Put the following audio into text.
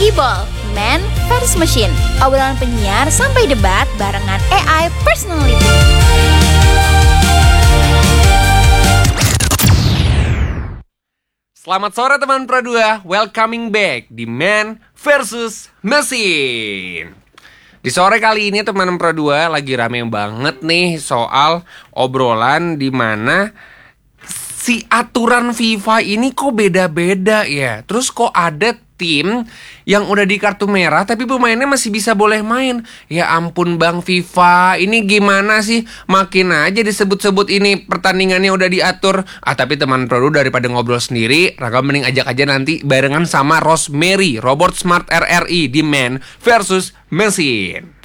People, Man vs Machine. Obrolan penyiar sampai debat barengan AI Personality. Selamat sore teman Pro 2, welcoming back di Man vs Machine. Di sore kali ini teman Pro 2 lagi rame banget nih soal obrolan di mana si aturan FIFA ini kok beda-beda ya. Terus kok ada tim yang udah di kartu merah tapi pemainnya masih bisa boleh main. Ya ampun Bang FIFA, ini gimana sih? Makin aja disebut-sebut ini pertandingannya udah diatur. Tapi teman Pro 2 daripada ngobrol sendiri, Raka mending ajak aja nanti barengan sama Rosemary, Robot Smart RRI di Man vs Machine.